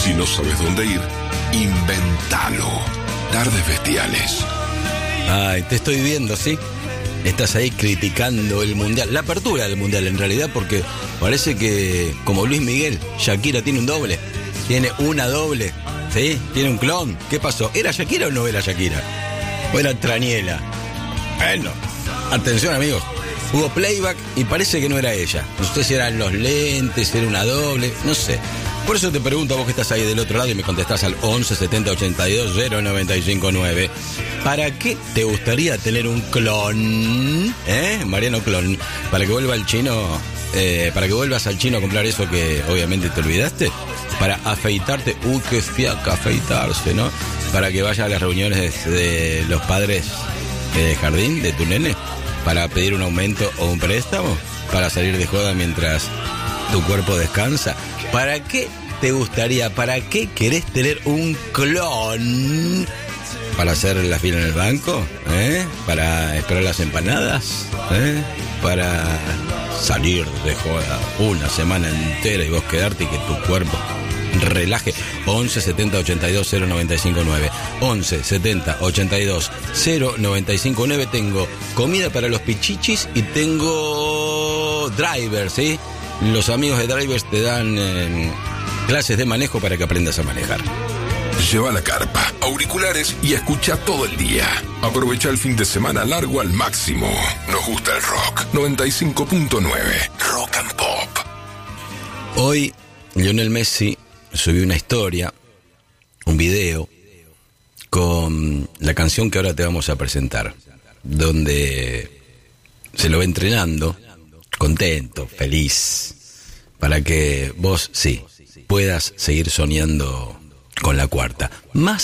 Si no sabes dónde ir, inventalo. Tardes Bestiales. Ay, te estoy viendo, ¿sí? Estás ahí criticando el Mundial, la apertura del Mundial en realidad, porque parece que, como Luis Miguel, Shakira tiene un doble. Tiene una doble, ¿sí? Tiene un clon. ¿Qué pasó? ¿Era Shakira o no era Shakira? ¿O era Traniela? Bueno, atención amigos. Hubo playback y parece que no era ella. No sé si eran los lentes, era una doble, no sé. Por eso te pregunto a vos que estás ahí del otro lado y me contestás al 11 70 82 0959. ¿Para qué te gustaría tener un clon? Mariano Clon. ¿Para que vuelva el chino? ¿Para que vuelvas al chino a comprar eso que obviamente te olvidaste? Para afeitarte. Uy, qué fiaca afeitarse, ¿no? Para que vaya a las reuniones de los padres de jardín de tu nene. Para pedir un aumento o un préstamo. Para salir de joda mientras tu cuerpo descansa. ¿Para qué te gustaría? ¿Para qué querés tener un clon? ¿Para hacer la fila en el banco? ¿Para esperar las empanadas? ¿Para salir de joda una semana entera y vos quedarte y que tu cuerpo relaje? 11 70 82 0959. 11 70 82 0959. Tengo comida para los pichichis y tengo drivers, ¿sí? Los amigos de drivers te dan clases de manejo para que aprendas a manejar. Lleva la carpa, auriculares y escucha todo el día. Aprovecha el fin de semana largo al máximo. Nos gusta el rock. 95.9 Rock and Pop. Hoy Lionel Messi subió una historia, un video con la canción que ahora te vamos a presentar, donde se lo va entrenando, contento, feliz, para que vos, sí, puedas seguir soñando con la cuarta. Más